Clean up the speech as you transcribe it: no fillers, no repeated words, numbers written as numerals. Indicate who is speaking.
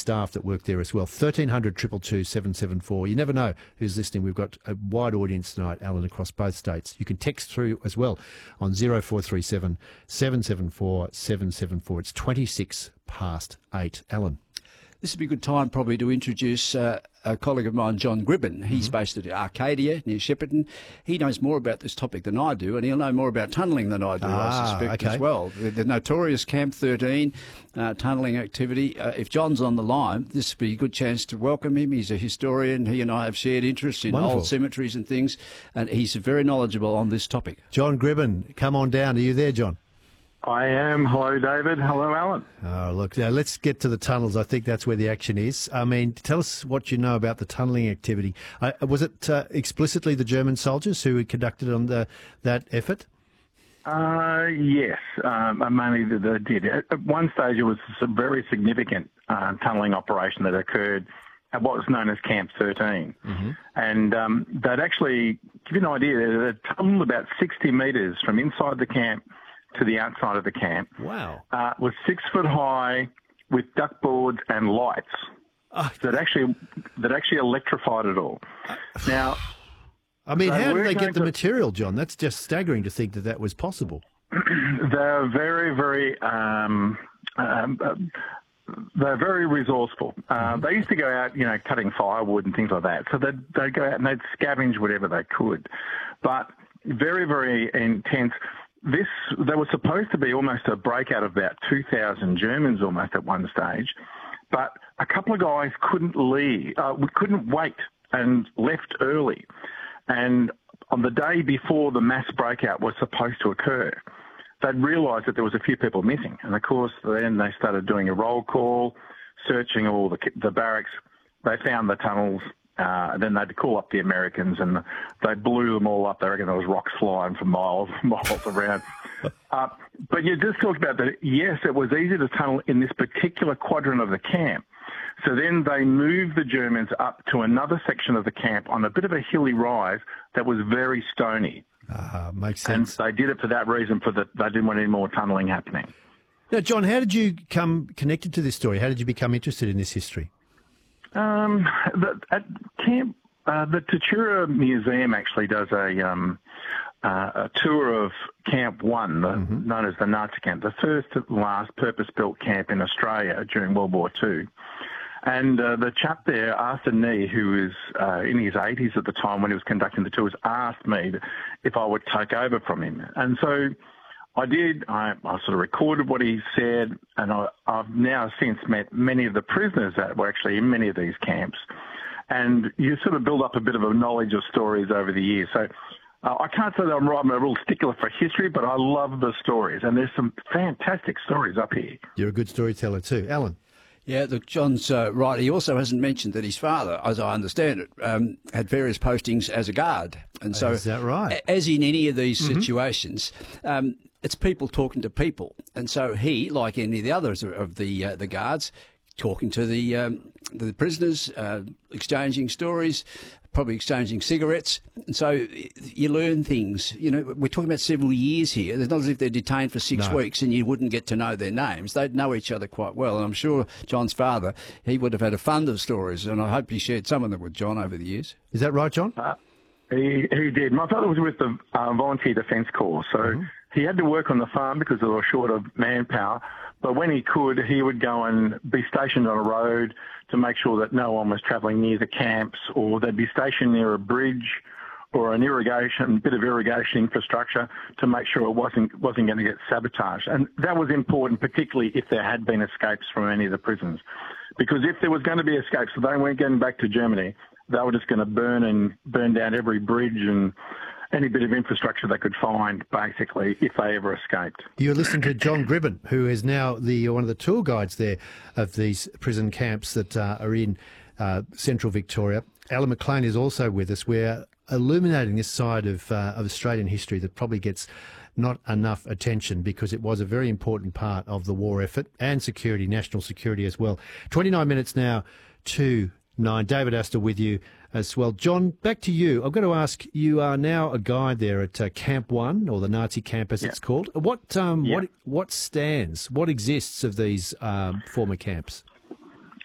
Speaker 1: staff that work there as well. 1300 222 774. You never know who's listening. We've got a wide audience tonight, Alan, across both states. You can text through as well on 0437 774 774. It's 26 past 8. Alan.
Speaker 2: This would be a good time probably to introduce a colleague of mine, John Gribben. He's based at Arcadia near Shepparton. He knows more about this topic than I do, and he'll know more about tunnelling than I do, I suspect, as well. The notorious Camp 13 tunnelling activity. If John's on the line, this would be a good chance to welcome him. He's a historian. He and I have shared interests in old cemeteries and things, and he's very knowledgeable on this topic.
Speaker 1: John Gribben, come on down. Are you there, John?
Speaker 3: I am. Hello, David. Hello, Alan.
Speaker 1: Oh, look, now let's get to the tunnels. I think that's where the action is. I mean, tell us what you know about the tunnelling activity. Was it explicitly the German soldiers who had conducted on that effort?
Speaker 3: Yes, mainly they did. At one stage, it was a very significant tunnelling operation that occurred at what was known as Camp 13. And they'd actually, give you an idea, they'd tunnelled about 60 metres from inside the camp to the outside of the camp.
Speaker 1: Wow.
Speaker 3: Was 6 foot high with duckboards and lights that actually electrified it all. Now,
Speaker 1: I mean, how did they get the material, John? That's just staggering to think that was possible.
Speaker 3: They're very, very they're very resourceful. They used to go out, cutting firewood and things like that. So they'd go out and they'd scavenge whatever they could. But very, very intense. They were supposed to be almost a breakout of about 2,000 Germans almost at one stage, but a couple of guys couldn't wait and left early. And on the day before the mass breakout was supposed to occur, they'd realised that there was a few people missing. And of course, then they started doing a roll call, searching all the barracks. They found the tunnels. Then they'd call up the Americans and they blew them all up. They reckon there was rocks flying for miles around. But you just talked about that. Yes, it was easy to tunnel in this particular quadrant of the camp. So then they moved the Germans up to another section of the camp on a bit of a hilly rise that was very stony.
Speaker 1: Makes sense.
Speaker 3: And they did it for that reason, they didn't want any more tunnelling happening.
Speaker 1: Now, John, how did you come connected to this story? How did you become interested in this history?
Speaker 3: At camp, the Tatura Museum actually does a tour of Camp 1, known as the Nazi camp, the first and last purpose-built camp in Australia during World War II. And the chap there, Arthur Nee, who was in his 80s at the time when he was conducting the tours, asked me if I would take over from him. And so I did. I sort of recorded what he said, and I've now since met many of the prisoners that were actually in many of these camps. And you sort of build up a bit of a knowledge of stories over the years. So I can't say that I'm a real stickler for history, but I love the stories. And there's some fantastic stories up here.
Speaker 1: You're a good storyteller too. Alan?
Speaker 2: Yeah, look, John's right. He also hasn't mentioned that his father, as I understand it, had various postings as a guard. And so,
Speaker 1: is that right?
Speaker 2: As in any of these situations, it's people talking to people. And so he, like any of the others of the guards, talking to the prisoners, exchanging stories, probably exchanging cigarettes. And so you learn things. We're talking about several years here. It's not as if they're detained for 6 weeks and you wouldn't get to know their names. They'd know each other quite well. And I'm sure John's father, he would have had a fund of stories, and I hope he shared some of them with John over the years.
Speaker 1: Is that right, John?
Speaker 3: He did. My father was with the Volunteer Defence Corps, so he had to work on the farm because they were short of manpower. But when he could, he would go and be stationed on a road to make sure that no one was travelling near the camps, or they'd be stationed near a bridge or an bit of irrigation infrastructure to make sure it wasn't going to get sabotaged. And that was important, particularly if there had been escapes from any of the prisons. Because if there was going to be escapes, so they weren't getting back to Germany, they were just going to burn down every bridge and any bit of infrastructure they could find, basically, if they ever escaped.
Speaker 1: You're listening to John Gribben, who is now one of the tour guides there of these prison camps that are in central Victoria. Alan McLean is also with us. We're illuminating this side of Australian history that probably gets not enough attention because it was a very important part of the war effort and security, national security as well. 29 minutes now to 9. David Astor with you as well. John, back to you. I've got to ask, you are now a guide there at Camp 1, or the Nazi camp as it's called. What stands, what exists of these former camps?